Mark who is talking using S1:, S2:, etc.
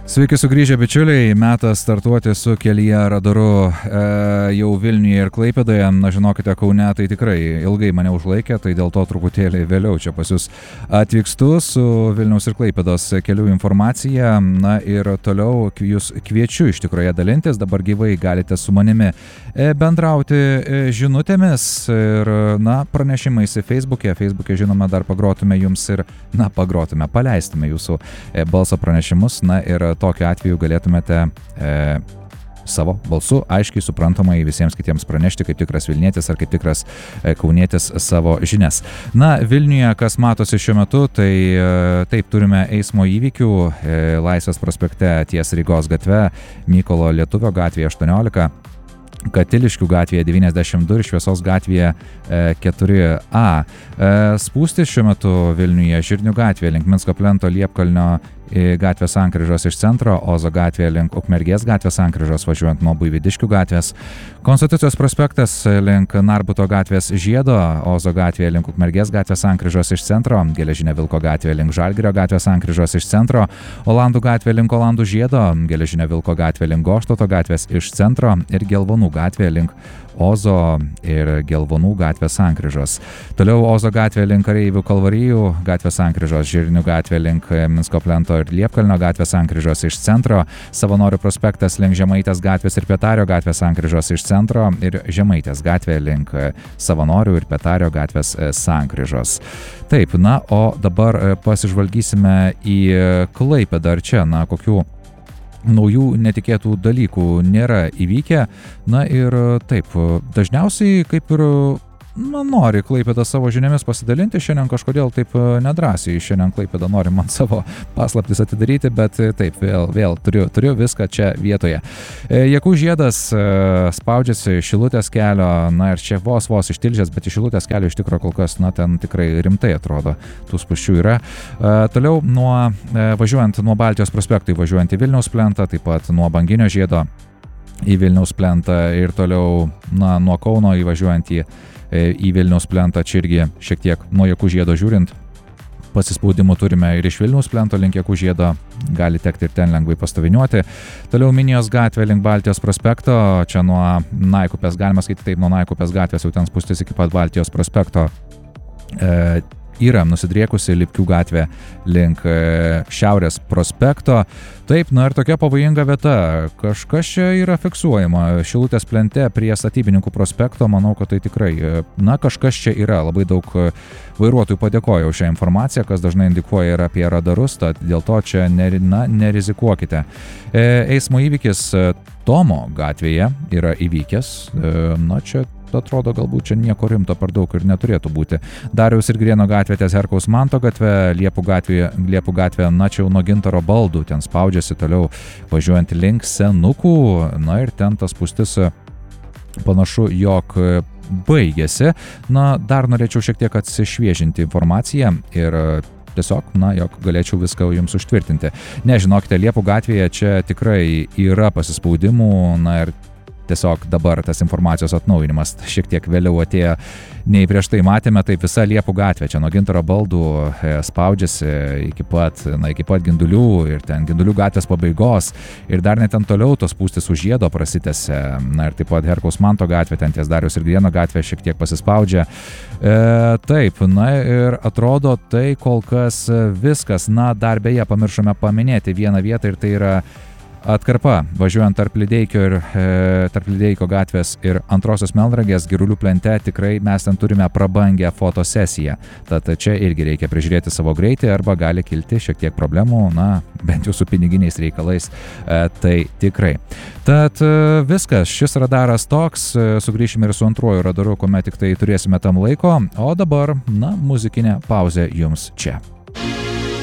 S1: Sveiki sugrįžę bičiuliai, metas startuoti su kelyje radaru jau Vilniuje ir Klaipėdoje. Na, žinokite, Kaune tai tikrai ilgai mane užlaikė, tai dėl to truputėlį vėliau čia pas jūs atvykstu su Vilniaus ir Klaipėdos kelių informacija. Na ir toliau jūs kviečiu iš tikrųjų dalintis, dabar gyvai galite su manimi bendrauti žinutėmis ir pranešimais Facebook'e. Facebook'e žinoma dar pagrotume jums ir paleistume jūsų balso pranešimus, ir tokiu atveju galėtumėte savo balsu aiškiai suprantamai visiems kitiems pranešti kaip tikras vilnietis ar kaip tikras kaunietis savo žinias. Na, Vilniuje, kas matosi šiuo metu, tai taip turime eismo įvykių Laisvės prospekte ties Rygos gatve, Mykolo Lietuvio gatvėje 18, Katiliškių gatvėje 92 ir Šviesos gatvėje 4A. Spūstis šiuo metu Vilniuje Žirnių gatvėje link Minsko plento Liepkalnio gatvės sankryžos iš centro, Ozo gatvėje link Ukmergės gatvės sankryžos važiuojant nuo Buivydiškių gatvės, Konstitucijos prospektas link Narbuto gatvės Žiedo, Ozo gatvėje link Ukmergės gatvės sankryžos iš centro, Geležinio Vilko gatvėje link Žalgirio gatvės sankryžos iš centro, Olandų gatvėje link Olandų Žiedo, Geležinio Vilko gatvėje link Goštauto gatvės iš centro ir Gelvonų gatvėje link Ozo ir Gelvonų gatvės sankryžos. Toliau Ozo gatvė link Kareivių Kalvarijų gatvės sankryžos, Žirnių gatvė link Minsko plento ir Liepkalnio gatvės sankryžos iš centro, Savanorių prospektas link Žemaitės gatvės ir Pietario gatvės sankryžos iš centro ir Žemaitės gatvė link Savanorių ir Pietario gatvės sankryžos. Taip, o dabar pasižvalgysime į Klaipėdą. Ar čia, kokių naujų netikėtų dalykų nėra įvykę. Na ir taip, dažniausiai kaip ir nori Klaipėda savo žiniomis pasidalinti, šiandien kažkodėl taip nedrąsiai, šiandien Klaipėda nori man savo paslaptis atidaryti, bet taip, vėl turiu viską čia vietoje. Jakų žiedas spaudžiasi Šilutės kelio, ir čia vos ištilžęs, bet iš Šilutės kelio iš tikrųjų kol kas, ten tikrai rimtai atrodo, tų spūsčių yra. Toliau važiuojant nuo Baltijos prospektų, važiuojant į Vilniaus plentą, taip pat nuo Banginio žiedo į Vilniaus plentą ir toliau nuo Kauno įvažiuojant į Vilniaus plentą, čia irgi šiek tiek nuo Jakų žiedo žiūrint. Pasispaudimų turime ir iš Vilniaus plento link Jakų žiedo, gali tekti ir ten lengvai pastoviniuoti. Toliau Minijos gatvė link Baltijos prospekto, čia nuo Naikupės, galima skaityti taip, nuo Naikupės gatvės jau ten spūstis iki pat Baltijos prospekto. Yra nusidriekusi Lipkių gatvė link Šiaurės prospekto. Taip, ir tokia pavojinga vieta. Kažkas čia yra fiksuojama. Šilutės plente prie Statybininkų prospekto, manau, kad tai tikrai, kažkas čia yra. Labai daug vairuotojų padėkojo už šią informaciją, kas dažnai indikuoja ir apie radarus, tad dėl to čia nerizikuokite. Eismo įvykis Tomo gatvėje yra įvykęs. Čia atrodo, galbūt čia nieko rimto per daug ir neturėtų būti. Dariaus ir Grieno gatvė ties Herkaus Manto gatvė, Liepų gatvė, čia jau nuo Gintaro baldų, ten spaudžiasi toliau važiuojant link Senukų, ir ten tas spūstis panašu, jog baigėsi. Dar norėčiau šiek tiek atsišviežinti informaciją ir tiesiog, jog galėčiau viską jums užtvirtinti. Nežinokite, Liepų gatvėje čia tikrai yra pasispaudimų, ir tiesiog dabar tas informacijos atnaujinimas šiek tiek vėliau atėjo, nei prieš tai matėme, taip visa Liepų gatvė, čia nuo Gintaro baldų spaudžiasi iki pat Gindulių ir ten Gindulių gatvės pabaigos ir dar net ten toliau tos spūstis už Žiedo prasitęsia, ir taip pat Herkaus Manto gatvė, ten ties Dariaus ir Grieno gatvė šiek tiek pasispaudžia. Taip, ir atrodo tai kol kas viskas. Dar beje pamiršome paminėti vieną vietą ir tai yra atkarpa, važiuojant tarp Lydeikio gatvės ir Antrosios Melnragės Girulių plente, tikrai mes ten turime prabangę fotosesiją. Tad čia irgi reikia prižiūrėti savo greitį arba gali kilti šiek tiek problemų, bent jau su piniginiais reikalais, tai tikrai. Tad viskas, šis radaras toks, sugrįšime ir su antruoju radaru, kuomet tik tai turėsime tam laiko, o dabar, muzikinė pauzė jums čia.